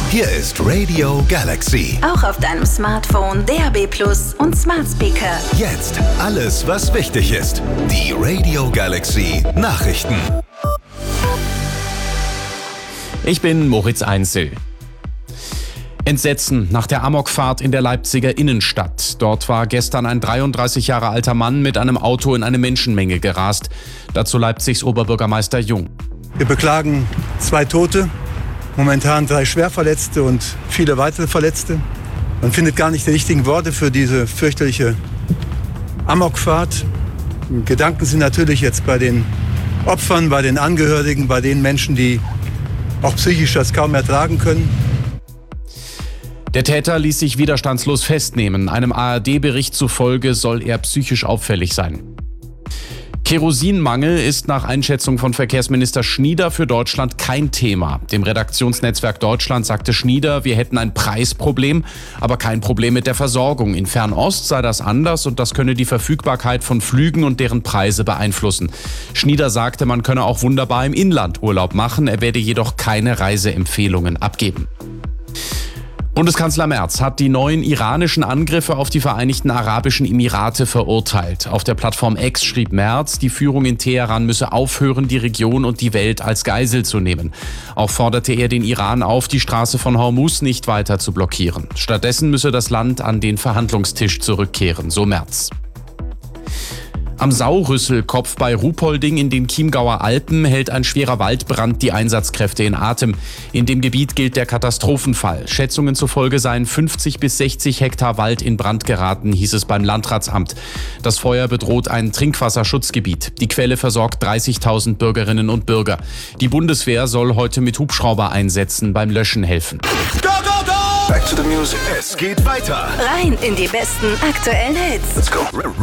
Hier ist Radio Galaxy. Auch auf deinem Smartphone, DAB+ und Smart Speaker. Jetzt alles, was wichtig ist. Die Radio Galaxy Nachrichten. Ich bin Moritz Einzel. Entsetzen nach der Amokfahrt in der Leipziger Innenstadt. Dort war gestern ein 33 Jahre alter Mann mit einem Auto in eine Menschenmenge gerast. Dazu Leipzigs Oberbürgermeister Jung. Wir beklagen 2 Tote, momentan 3 Schwerverletzte und viele weitere Verletzte. Man findet gar nicht die richtigen Worte für diese fürchterliche Amokfahrt. Gedanken sind natürlich jetzt bei den Opfern, bei den Angehörigen, bei den Menschen, die auch psychisch das kaum ertragen können. Der Täter ließ sich widerstandslos festnehmen. Einem ARD-Bericht zufolge soll er psychisch auffällig sein. Kerosinmangel ist nach Einschätzung von Verkehrsminister Schnieder für Deutschland kein Thema. Dem Redaktionsnetzwerk Deutschland sagte Schnieder, wir hätten ein Preisproblem, aber kein Problem mit der Versorgung. In Fernost sei das anders und das könne die Verfügbarkeit von Flügen und deren Preise beeinflussen. Schnieder sagte, man könne auch wunderbar im Inland Urlaub machen, er werde jedoch keine Reiseempfehlungen abgeben. Bundeskanzler Merz hat die neuen iranischen Angriffe auf die Vereinigten Arabischen Emirate verurteilt. Auf der Plattform X schrieb Merz, die Führung in Teheran müsse aufhören, die Region und die Welt als Geisel zu nehmen. Auch forderte er den Iran auf, die Straße von Hormuz nicht weiter zu blockieren. Stattdessen müsse das Land an den Verhandlungstisch zurückkehren, so Merz. Am Saurüsselkopf bei Ruhpolding in den Chiemgauer Alpen hält ein schwerer Waldbrand die Einsatzkräfte in Atem. In dem Gebiet gilt der Katastrophenfall. Schätzungen zufolge seien 50 bis 60 Hektar Wald in Brand geraten, hieß es beim Landratsamt. Das Feuer bedroht ein Trinkwasserschutzgebiet. Die Quelle versorgt 30.000 Bürgerinnen und Bürger. Die Bundeswehr soll heute mit Hubschraubereinsätzen beim Löschen helfen. Go, go, go! Back to the music. Es geht weiter. Rein in die besten aktuellen Hits. Let's go.